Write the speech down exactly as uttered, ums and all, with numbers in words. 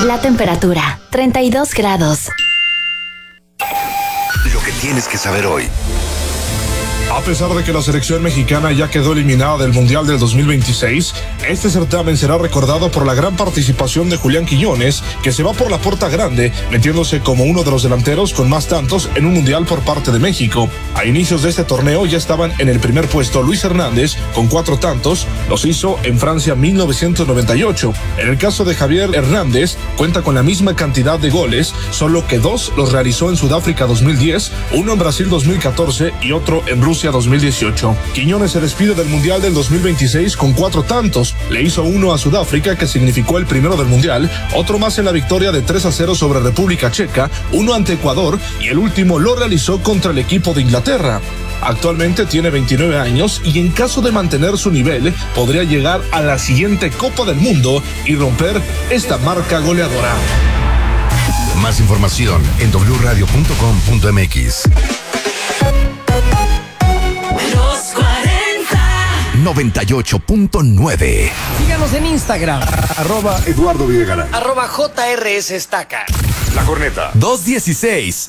La temperatura, treinta y dos grados. Lo que tienes que saber hoy. A pesar de que la selección mexicana ya quedó eliminada del Mundial del dos mil veintiséis, este certamen será recordado por la gran participación de Julián Quiñones, que se va por la puerta grande, metiéndose como uno de los delanteros con más tantos en un Mundial por parte de México. A inicios de este torneo ya estaban en el primer puesto Luis Hernández, con cuatro tantos, los hizo en Francia mil novecientos noventa y ocho. En el caso de Javier Hernández, cuenta con la misma cantidad de goles, solo que dos los realizó en Sudáfrica dos mil diez, uno en Brasil dos mil catorce y otro en Rusia dos mil dieciocho. Quiñones se despide del Mundial del dos mil veintiséis con cuatro tantos. Le hizo uno a Sudáfrica, que significó el primero del Mundial, otro más en la victoria de tres a cero sobre República Checa, uno ante Ecuador y el último lo realizó contra el equipo de Inglaterra. Actualmente tiene veintinueve años y en caso de mantener su nivel podría llegar a la siguiente Copa del Mundo y romper esta marca goleadora. Más información en doble u radio punto com punto m x. noventa y ocho punto nueve. Síganos en Instagram. Arroba Eduardo Videgaray. Arroba J R S Estaca. La Corneta. dos dieciséis.